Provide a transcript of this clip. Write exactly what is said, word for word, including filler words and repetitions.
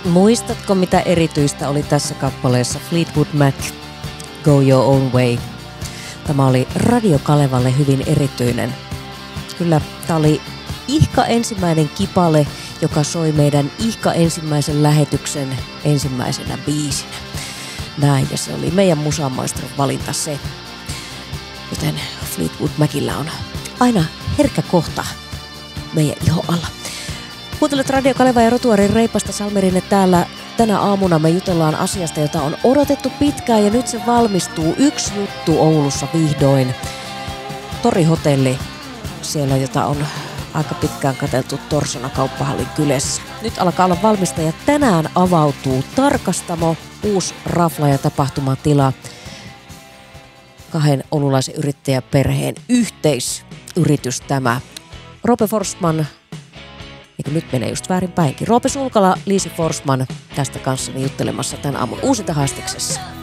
Muistatko, mitä erityistä oli tässä kappaleessa? Fleetwood Mac, Go Your Own Way. Tämä oli Radio Kalevalle hyvin erityinen. Kyllä, tämä oli ihka ensimmäinen kipale, joka soi meidän ihka ensimmäisen lähetyksen ensimmäisenä biisinä. Näin, ja se oli meidän musamaistron valinta se. Joten Fleetwood Macillä on aina herkkä kohta meidän iho alla. Kuuntelet Radio Kaleva ja Rotuarin Reipasta Salmerinne täällä. Tänä aamuna me jutellaan asiasta, jota on odotettu pitkään ja nyt se valmistuu. Yksi juttu Oulussa vihdoin. Torihotelli, siellä jota on aika pitkään katseltu Torsona kauppahallin kylässä. Nyt alkaa olla valmista ja tänään avautuu Tarkastamo, uusi rafla- ja tapahtumatila. Kahden oululaisen yrittäjäperheen yhteisyritys tämä. Roope Forsman, eikö nyt menee just väärin päinkin. Roope Sulkala, Liisi Forsman tästä kanssani juttelemassa tämän aamun Uusinta haastiksessa.